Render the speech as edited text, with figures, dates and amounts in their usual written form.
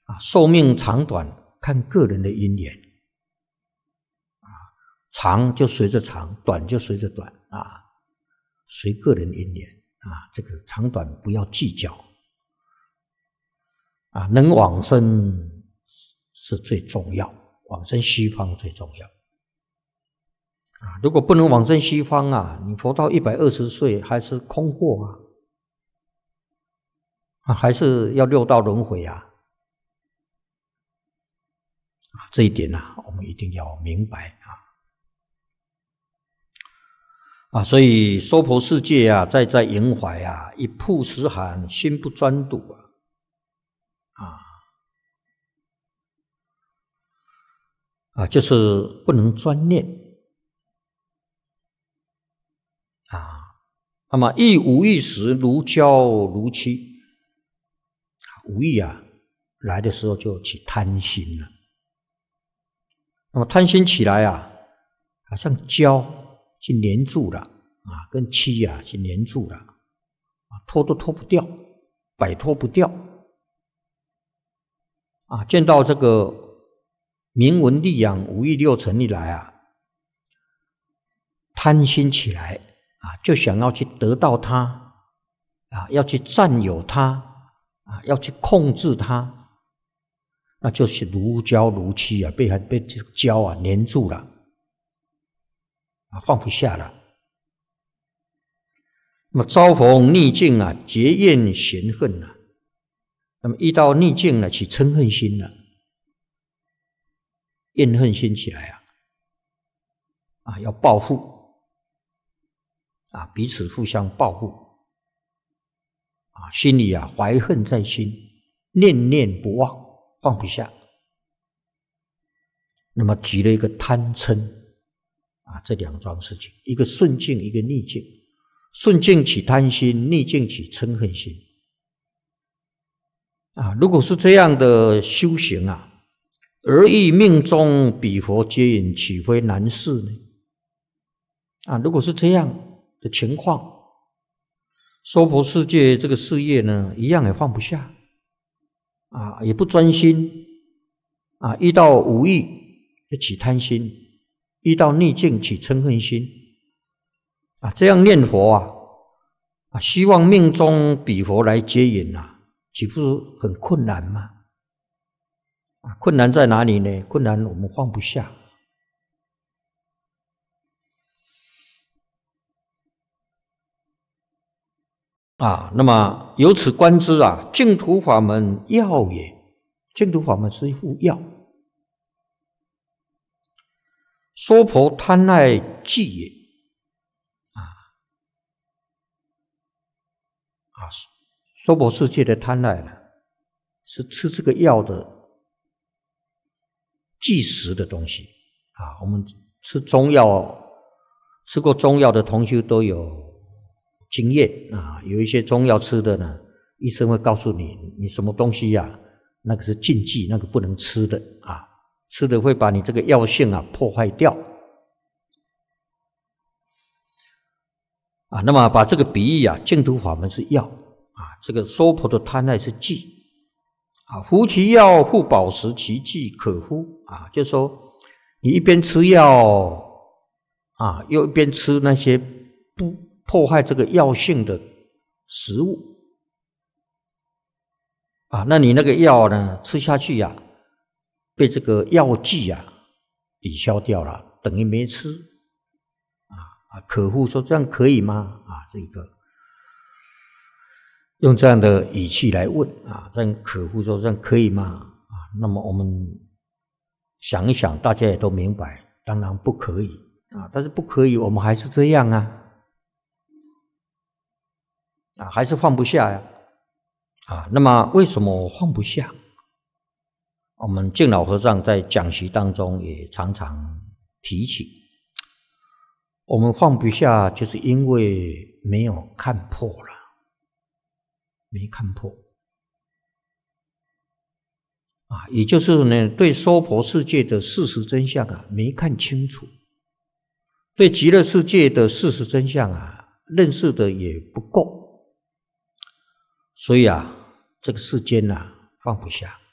寿命长短看个人的因缘，长就随着长，短就随着短随个人因缘这个长短不要计较能往生是最重要，往生西方最重要如果不能往生西方你活到120岁还是空过还是要六道轮回这一点我们一定要明白所以娑婆世界在营怀一曝十寒，心不专笃就是不能专念那么亦无意时如胶如漆无意来的时候就起贪心了。那么贪心起来好像胶去黏住了跟漆去黏住了脱都脱不掉，摆脱不掉见到这个名闻利养五欲六尘一来贪心起来就想要去得到它要去占有它要去控制它，那就是如胶如漆被这个胶黏住了放不下了。那么遭逢逆境结怨嫌恨那么遇到逆境起嗔恨心了，怨恨心起来要报复彼此互相报复心里怀恨在心，念念不忘，放不下。那么举了一个贪嗔这两桩事情，一个顺境，一个逆境。顺境起贪心，逆境起嗔恨心如果是这样的修行而欲命中彼佛接引，岂非难事呢？如果是这样的情况，娑婆世界这个事业呢，一样也放不下也不专心遇到无欲就起贪心，遇到逆境起嗔恨心这样念佛希望命中彼佛来接引岂不是很困难吗？困难在哪里呢？困难我们放不下那么由此观之净土法门药也，净土法门是一副药，娑婆贪爱剂也娑婆世界的贪爱是吃这个药的剂食的东西我们吃中药，吃过中药的同学都有经验有一些中药吃的呢，医生会告诉你什么东西那个是禁忌，那个不能吃的吃的会把你这个药性破坏掉那么把这个比喻净土法门是药这个娑婆的贪爱是剂服其药，复饱食，其剂可乎就是说你一边吃药又一边吃那些不破坏这个药性的食物那你那个药呢吃下去被这个药剂抵消掉了，等于没吃可乎说这样可以吗？这个用这样的语气来问这样可乎说这样可以吗？那么我们想一想，大家也都明白，当然不可以但是不可以，我们还是这样还是放不下那么为什么放不下？我们净老和尚在讲习当中也常常提起，我们放不下就是因为没有看破了，没看破也就是呢，对娑婆世界的事实真相没看清楚，对极乐世界的事实真相认识的也不够，所以这个世间放不下